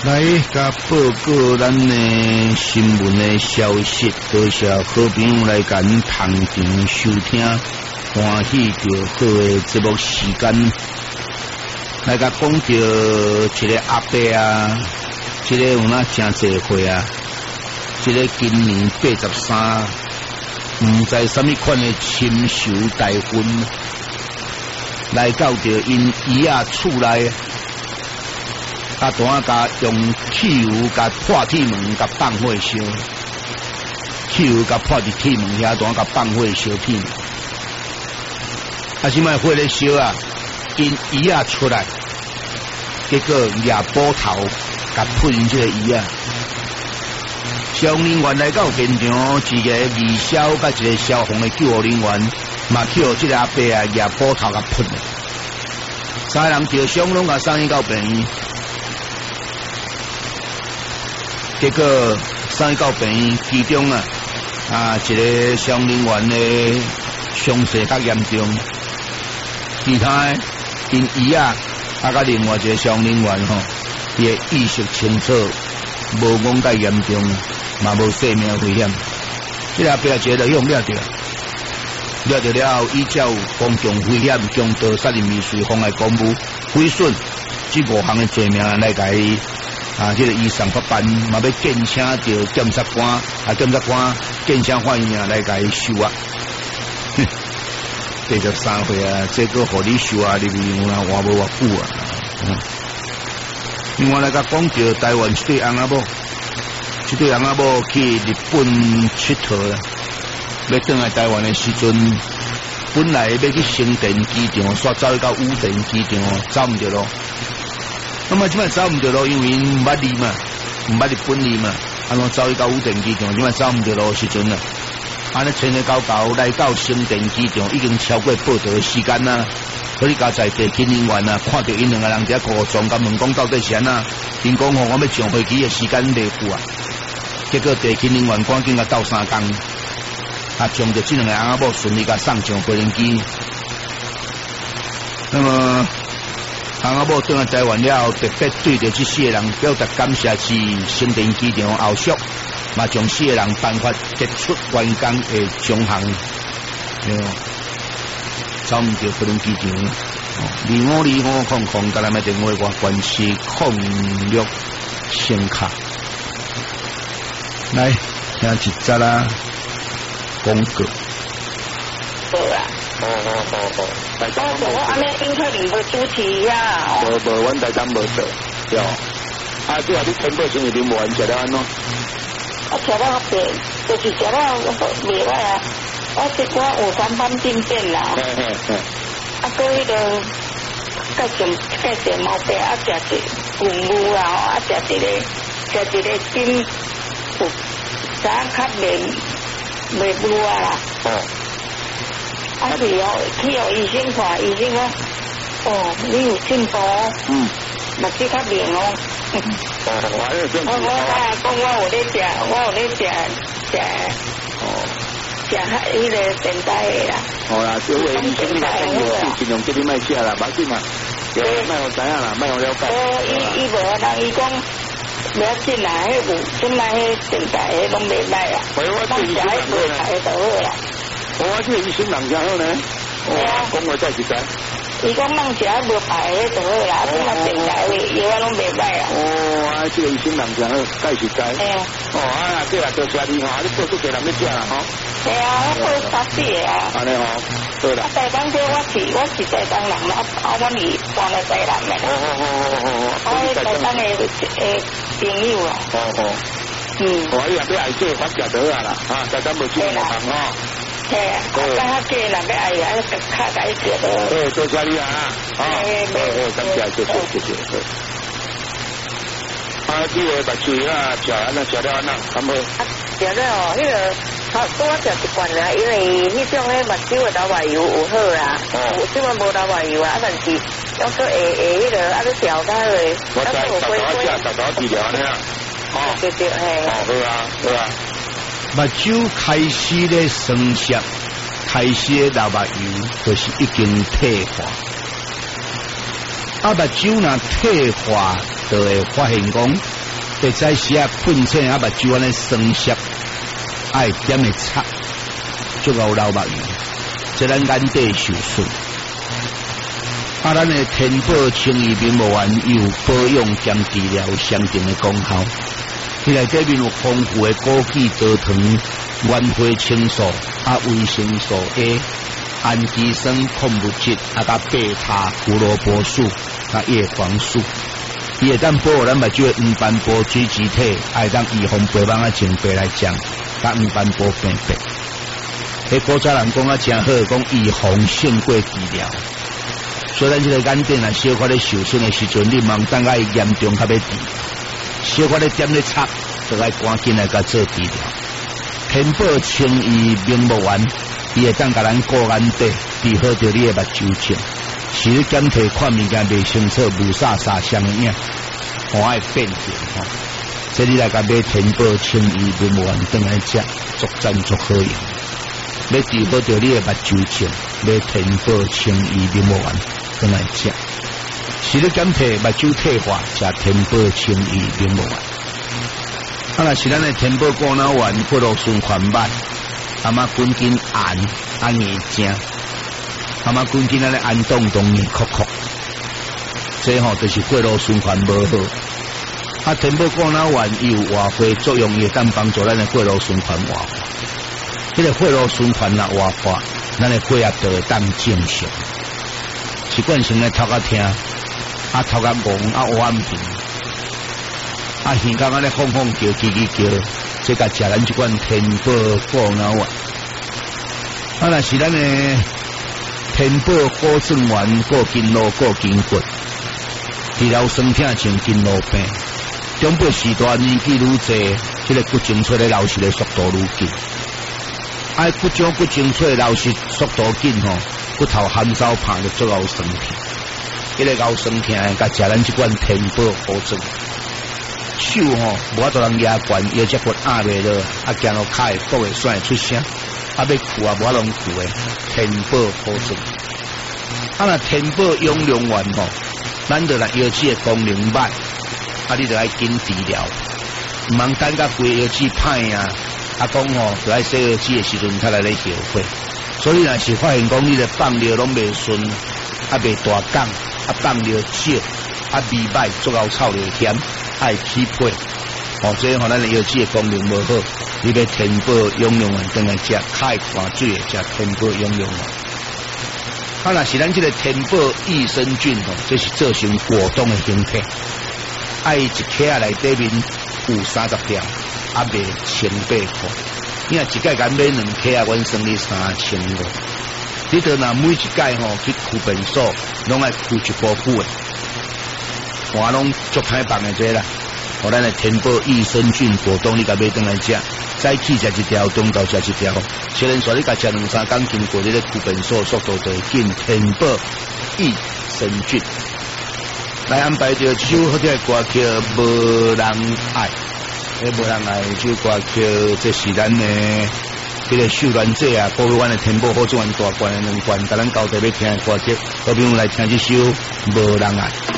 来，甲报告咱的新闻的消息，多谢好朋友来甲咱同场收听，欢喜就好的节目时间。来甲讲到一个阿伯啊，这个有哪真济岁啊？这个今年83，唔知什么款的亲手大婚，来到着因姨仔厝内。甲单甲用汽油甲破铁门甲放火烧，汽油甲破伫铁门遐，单甲放火烧铁门。啊，什么火咧烧啊？因姨仔出来，结果抓捕头甲喷这个姨仔。消防人员来到现场，一个二消甲一个消防的救护人员，嘛去互这个阿伯啊抓捕头甲喷。三人着伤拢甲送去到病院。结果送去到病院，其中啊一个消防人员的伤势较严重，其他因姨啊甲另外一个消防人员吼，伊的意识清楚，无讲介严重，嘛无生命危险。这个表姐就用了着了后，依照公众危险、强盗、杀人未遂、妨碍公务、毁损这5项的罪名来甲伊。这个医生发办嘛要见请着检察官，检察官见请法院来甲伊收押。83岁啊，这个互你收押入去，有人活无偌久啊。另外来甲讲着台湾一对翁仔某，这对翁仔某去日本佚佗啦，要转来台湾的时阵，本来要去成田机场，煞走去到羽田机场，走唔着咯。那么即摆走唔着路，因为唔捌字嘛，唔捌日本字嘛，安怎走去到羽田机场？即摆走唔着路时阵啊，安尼前前交交来到成田机场，已经超过报道的时间啦。所以加在地勤人员啊，看到因两个人在苦状，甲问讲到底是安那？因讲吼，我要上飞机的时间袂赴啊。结果地勤人员赶紧甲斗3工，将着这两个翁仔某顺利甲送上飞行机。那么。翁仔某转来台湾了后，特别对着这4个人表达感谢，是成田机场后续，嘛将4个人颁发杰出员工的奖项。走唔到飞龙机场，252500，甲咱的电话我关系06声卡。来，听一则啦，广告。 好啊。我安尼应该唔会主持呀。 无，阮台长无做，对。即下你全部生意你无完食了安怎？ 我食了变，就是食了袂歹啊。我有3番进店啦。搁迄个介绍毛病，食一牛乳啊，食一个金有啥较袂牛啦。去医生看，医生讲，你有进步，目睭较明哦。我讲我有咧食迄个电台的啦。 好啦，这位医生你甲讲过，尽量叫你莫食啦，别紧嘛，莫互知影啦，莫互了解。 伊无人伊讲。不要紧啦，迄有现在迄电台迄拢袂歹啊。咱食迄无牌就好啦。 我这个医生人真好呢，讲话再实在。 伊讲咱食迄无牌迄就好啦，即嘛电台的药啊拢袂歹啊。 这个医生人真好，介实在。对啦，多谢你哈，你报出个人要食啦吼。 系啊，我报3次个啊。 安尼吼，对啦。 台东这我是台东人啦，我是搬来台南的。我台东的朋友啊。 我以后要爱做发食得啊啦，台东无去无行吼。 嘿，我较计人要爱啊，较解决的。 多谢你啊！感谢，谢。这个目睭啊，食安那食了安那，敢好？ 食了迄个，我食一罐啦，因为迄种目睭的老白油有好啦，有即款无老白油啊，但是要说迄个你调较好诶。 我食，治疗安尼啊。 对，嘿。 好啊。目睭开始咧生涩，开始咧流目油，就是已经退化。 目睭若退化，就会发现讲，会在时啊困醒目睭安尼酸涩，爱点的擦，足够流目鱼，即咱眼底受损。咱的天宝清怡明目丸有保养兼治疗相同的功效，伊内底面有丰富的枸杞多糖、元花青素、维生素 A、氨基酸矿物质、甲贝塔胡萝卜素、叶黄素，伊会当保护咱目睭的黄斑部水质体，会当预防白斑症白内障、甲黄斑部病变。迄古早人讲真好，讲预防胜过治疗。所以咱这个眼睛啊，小可咧受损的时阵，你茫等爱严重较要治，小可咧点咧擦，就爱赶紧来甲做治疗。天宝清怡明目丸，伊会当甲咱顾眼底，治好着你的目睭症。是你检体看物件袂清楚，无啥相影，爱变形吼。所以你来甲买天宝清怡明目丸，等来食，足赞足好用。要治好着你的目睭症，买天宝清怡明目丸。等来食，是你检体目睭退化，食天宝清怡明目丸。若是咱的天宝果脑丸、血路循环慢，滚筋按硬正，滚筋安按动硬酷酷，这就是血路循环无好。天宝果脑丸有活化作用，也当帮助咱的血路循环活化。这个血路循环若活化，咱的血压就会当正常。习惯性的头壳痛，头壳戆，黑暗平，耳孔安尼晃晃叫，叽叽叫，这甲食咱这款天宝果脑丸。若是咱的天宝果状丸、果筋络、果筋骨，治疗酸痛症、筋络病。长辈时代年纪愈济，这个骨精出来流失的速度愈紧。骨精出来流失速度紧吼。骨头含走拍就做熬酸痛，迄个熬酸痛甲食咱这款天宝果状，手无法度人压惯，腰脊骨压袂落，行路骹会骨会酸出声，要裤无法度裤的天宝果状。若天宝养量丸咱就来腰子的功能歹，你就爱紧治疗，毋通等甲规腰子歹啊！讲就爱洗腰子的时阵才来咧后悔。所以若是发现讲你的放尿拢袂顺，袂大港，放尿少，味歹，足够臭尿咸，爱起配，所以咱的腰子的功能无好，你要天宝养量丸等来食，开看水的食天宝养量丸。若是咱这个天宝益生菌这是做成果冻的形态，一克内底面有30条，卖1800块。你若一届敢买2克阮算你3000个。你得若每一届去区便所，拢爱区一部副的，我拢足歹放的这啦。互咱的天宝益生菌果冻，你甲买转来食，早起食一条，中昼食一条。虽然说你甲食2-3工，经过你咧区便所，速度就会紧。天宝益生菌，来安排着这首好听的歌曲《无人爱》。无人爱这歌曲，这是咱的这个秀兰姐啊，各位阮的天宝好做完大罐的2罐，甲咱交代要听的歌曲，好朋友来听这首《无人爱》。